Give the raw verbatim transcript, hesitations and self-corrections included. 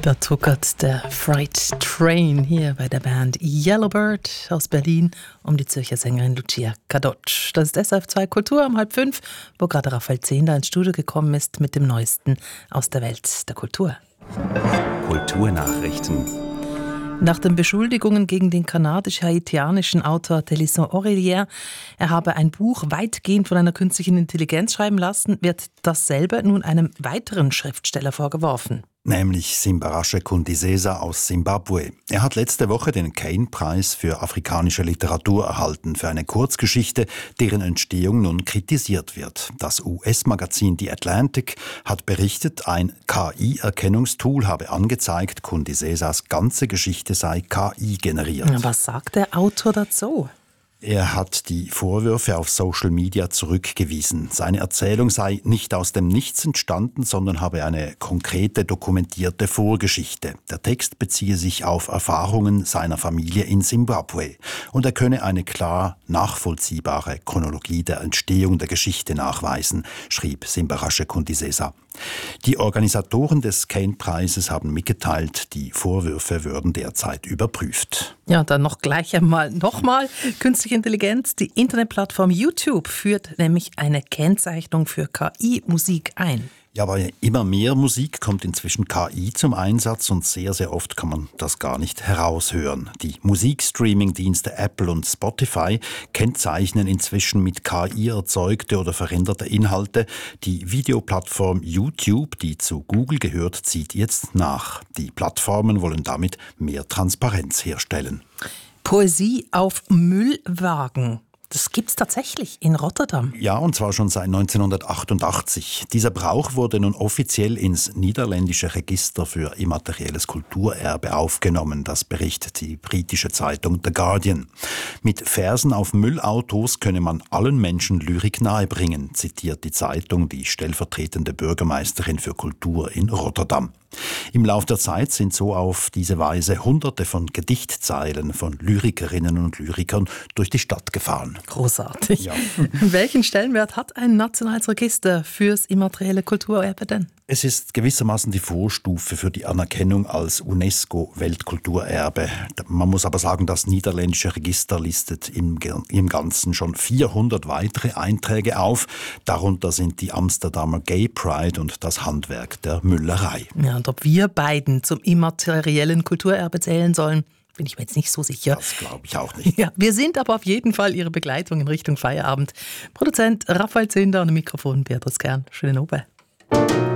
Da tuckert der Freight Train hier bei der Band Yellowbird aus Berlin um die Zürcher Sängerin Lucia Kadocz. Das ist S R F zwei Kultur um halb fünf, wo gerade Raphael Zehnder ins Studio gekommen ist mit dem Neuesten aus der Welt der Kultur. Kulturnachrichten. Nach den Beschuldigungen gegen den kanadisch-haitianischen Autor Thélisson Aurélien, er habe ein Buch weitgehend von einer künstlichen Intelligenz schreiben lassen, wird dasselbe nun einem weiteren Schriftsteller vorgeworfen. Nämlich Simbarashe Kundisesa aus Simbabwe. Er hat letzte Woche den Kane-Preis für afrikanische Literatur erhalten für eine Kurzgeschichte, deren Entstehung nun kritisiert wird. Das U S-Magazin The Atlantic hat berichtet, ein K I-Erkennungstool habe angezeigt, Kundisesas ganze Geschichte sei K I generiert. Was sagt der Autor dazu? Er hat die Vorwürfe auf Social Media zurückgewiesen. Seine Erzählung sei nicht aus dem Nichts entstanden, sondern habe eine konkrete, dokumentierte Vorgeschichte. Der Text beziehe sich auf Erfahrungen seiner Familie in Simbabwe und er könne eine klar nachvollziehbare Chronologie der Entstehung der Geschichte nachweisen, schrieb Simbarashe Kundisesa. Die Organisatoren des Kane-Preises haben mitgeteilt, die Vorwürfe würden derzeit überprüft. Ja, dann noch gleich einmal nochmal. Künstliche Intelligenz, die Internetplattform YouTube führt nämlich eine Kennzeichnung für K I-Musik ein. Ja, aber immer mehr Musik kommt inzwischen K I zum Einsatz und sehr, sehr oft kann man das gar nicht heraushören. Die Musikstreaming-Dienste Apple und Spotify kennzeichnen inzwischen mit K I erzeugte oder veränderte Inhalte. Die Videoplattform YouTube, die zu Google gehört, zieht jetzt nach. Die Plattformen wollen damit mehr Transparenz herstellen. Poesie auf Müllwagen. Das gibt's tatsächlich in Rotterdam. Ja, und zwar schon seit neunzehnhundertachtundachtzig. Dieser Brauch wurde nun offiziell ins niederländische Register für immaterielles Kulturerbe aufgenommen. Das berichtet die britische Zeitung The Guardian. Mit Versen auf Müllautos könne man allen Menschen Lyrik nahebringen, zitiert die Zeitung die stellvertretende Bürgermeisterin für Kultur in Rotterdam. Im Lauf der Zeit sind so auf diese Weise Hunderte von Gedichtzeilen von Lyrikerinnen und Lyrikern durch die Stadt gefahren. Großartig. Ja. Welchen Stellenwert hat ein nationales Register fürs immaterielle Kulturerbe denn? Es ist gewissermaßen die Vorstufe für die Anerkennung als UNESCO-Weltkulturerbe. Man muss aber sagen, das niederländische Register listet im, im Ganzen schon vierhundert weitere Einträge auf. Darunter sind die Amsterdamer Gay Pride und das Handwerk der Müllerei. Ja, und ob wir beiden zum immateriellen Kulturerbe zählen sollen, bin ich mir jetzt nicht so sicher. Das glaube ich auch nicht. Ja, wir sind aber auf jeden Fall Ihre Begleitung in Richtung Feierabend. Produzent Raphael Zehnder und am Mikrofon Beatrice Kern. Schönen Abend.